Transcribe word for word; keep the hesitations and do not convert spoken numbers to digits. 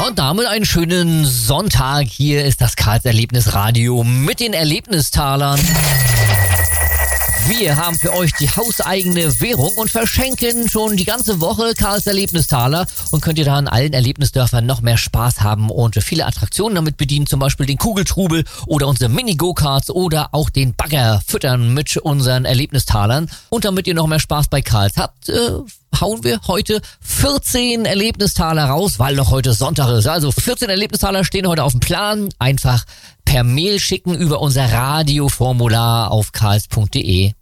Und damit einen schönen Sonntag. Hier ist das Karls Erlebnisradio mit den Erlebnistalern. Wir haben für euch die hauseigene Währung und verschenken schon die ganze Woche Karls Erlebnistaler und könnt ihr da in allen Erlebnisdörfern noch mehr Spaß haben und viele Attraktionen damit bedienen, zum Beispiel den Kugeltrubel oder unsere Mini-Go-Karts oder auch den Bagger füttern mit unseren Erlebnistalern. Und damit ihr noch mehr Spaß bei Karls habt, äh, hauen wir heute vierzehn Erlebnistaler raus, weil doch heute Sonntag ist. Also vierzehn Erlebnistaler stehen heute auf dem Plan. Einfach per Mail schicken über unser Radioformular auf karls punkt de.